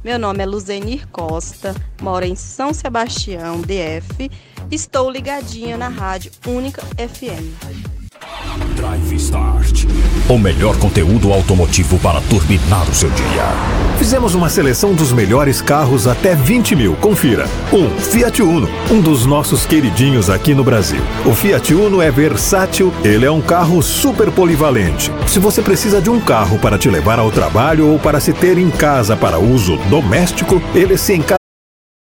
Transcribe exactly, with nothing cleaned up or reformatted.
Meu nome é Luzenir Costa, moro em São Sebastião, D F. Estou ligadinha na Rádio Única F M. Drive Start, o melhor conteúdo automotivo para turbinar o seu dia. Fizemos uma seleção dos melhores carros até vinte mil. Confira. um. Fiat Uno, um dos nossos queridinhos aqui no Brasil. O Fiat Uno é versátil, ele é um carro super polivalente. Se você precisa de um carro para te levar ao trabalho ou para se ter em casa para uso doméstico, ele se encaixa